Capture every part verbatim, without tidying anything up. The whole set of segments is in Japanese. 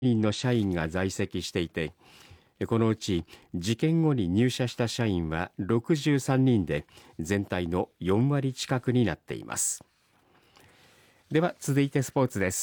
にんの社員が在籍していて、このうち事件後に入社した社員はろくじゅうさんにんで、全体のよんわり近くになっています。では続いてスポーツです。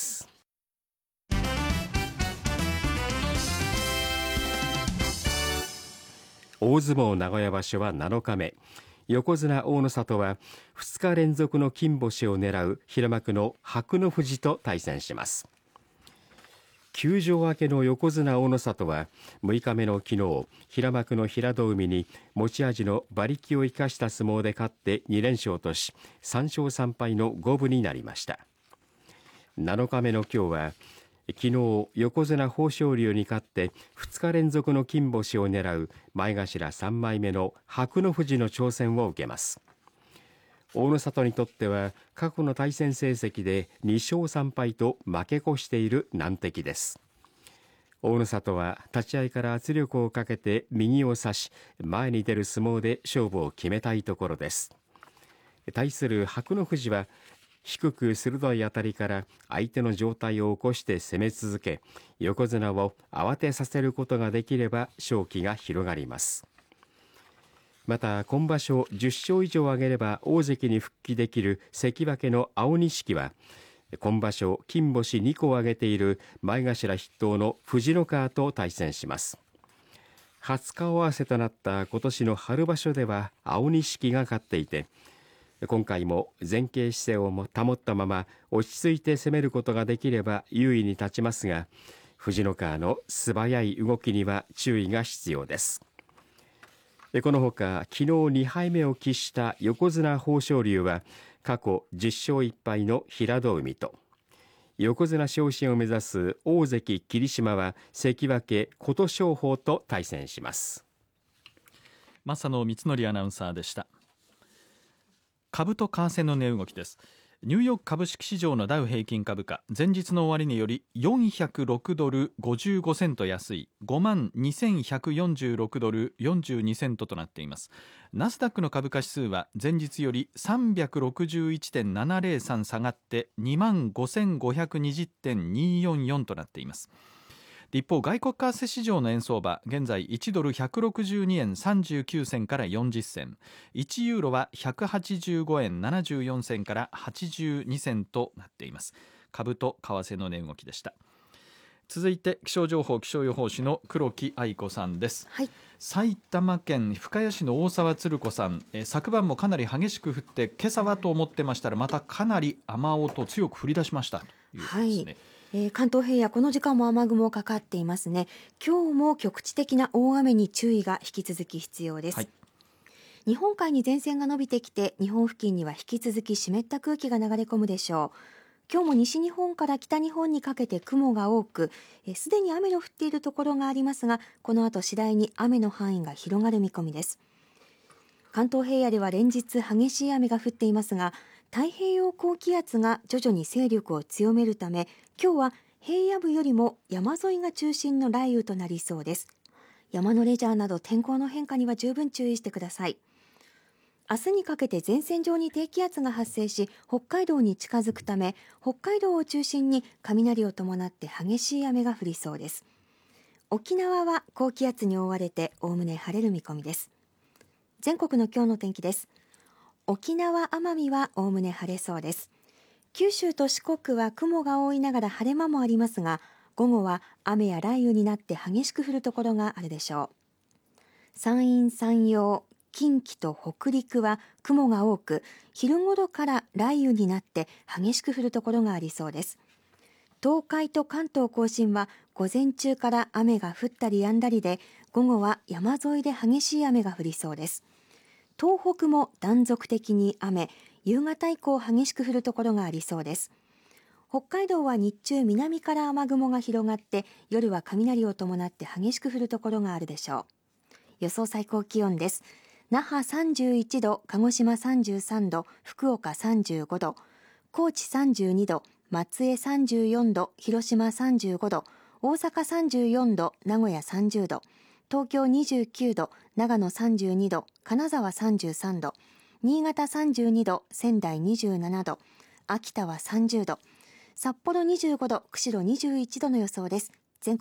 大相撲名古屋場所はなのかめ、横綱大野里はふつか連続の金星を狙う平幕の伯乃富士と対戦します。休場明けの横綱大野里はむいかめの昨日、平幕の平戸海に持ち味の馬力を生かした相撲で勝ってに連勝とし、さん勝さん敗の五分になりました。なのかめの今日は昨日、横綱豊昇龍に勝ってふつか連続の金星を狙う前頭さん枚目の伯乃富士の挑戦を受けます。大野里にとっては過去の対戦成績でに勝さん敗と負け越している難敵です。大野里は立ち合いから圧力をかけて右を差し、前に出る相撲で勝負を決めたいところです。対する伯乃富士は低く鋭い当たりから相手の上体を起こして攻め続け、横綱を慌てさせることができれば勝機が広がります。また今場所じゅっ勝以上を挙げれば大関に復帰できる関脇の青錦は、今場所金星にこを挙げている前頭筆頭の藤ノ川と対戦します。初顔合わせとなった今年の春場所では青錦が勝っていて、今回も前傾姿勢を保ったまま落ち着いて攻めることができれば優位に立ちますが、藤ノ川の素早い動きには注意が必要です。このほか昨日に敗目を喫した横綱豊昇龍は過去じゅっ勝いっ敗の平戸海と、横綱昇進を目指す大関霧島は関脇琴勝峰と対戦します。 正野光則アナウンサーでした。株と為替の値動きです。ニューヨーク株式市場のダウ平均株価、前日の終値よりよんひゃくろくドルごじゅうごセント安い ごまんにせんひゃくよんじゅうろくドルよんじゅうにセントとなっています。ナスダックの株価指数は前日より さんびゃくろくじゅういちてんななぜろさん 下がって にまんごせんごひゃくにじゅってんにーよんよん となっています。一方、外国為替市場の円相場、現在いちドルひゃくろくじゅうにえんさんじゅうきゅう銭からよんじゅっ銭、いちユーロはひゃくはちじゅうごえんななじゅうよん銭からはちじゅうに銭となっています。株と為替の値動きでした。続いて気象情報、気象予報士の黒木愛子さんです。 はい、 埼玉県深谷市の大沢つる子さん、え昨晩もかなり激しく降って、今朝はと思ってましたらまたかなり雨音強く降り出しましたということですね。 はい、えー、関東平野この時間も雨雲かかっていますね。今日も局地的な大雨に注意が引き続き必要です。はい、日本海に前線が伸びてきて、日本付近には引き続き湿った空気が流れ込むでしょう。今日も西日本から北日本にかけて雲が多く、すでに雨の降っているところがありますが、この後次第に雨の範囲が広がる見込みです。関東平野では連日激しい雨が降っていますが、太平洋高気圧が徐々に勢力を強めるため、今日は平野部よりも山沿いが中心の雷雨となりそうです。山のレジャーなど天候の変化には十分注意してください。明日にかけて前線上に低気圧が発生し、北海道に近づくため、北海道を中心に雷を伴って激しい雨が降りそうです。沖縄は高気圧に覆われておおむね晴れる見込みです。全国の今日の天気です。沖縄・奄美はおおむね晴れそうです。九州と四国は雲が多いながら晴れ間もありますが、午後は雨や雷雨になって激しく降るところがあるでしょう。山陰、山陽、近畿と北陸は雲が多く、昼ごろから雷雨になって激しく降るところがありそうです。東海と関東甲信は午前中から雨が降ったり止んだりで、午後は山沿いで激しい雨が降りそうです。東北も断続的に雨、夕方以降激しく降るところがありそうです。北海道は日中南から雨雲が広がって、夜は雷を伴って激しく降るところがあるでしょう。予想最高気温です。那覇さんじゅういちど、鹿児島さんじゅうさんど、福岡さんじゅうごど、高知さんじゅうにど、松江さんじゅうよんど、広島さんじゅうごど、大阪さんじゅうよんど、名古屋さんじゅうど、東京にじゅうきゅうど、長野さんじゅうにど、金沢さんじゅうさんど、新潟さんじゅうにど、仙台にじゅうななど、秋田はさんじゅうど、札幌にじゅうごど、釧路にじゅういちどの予想です。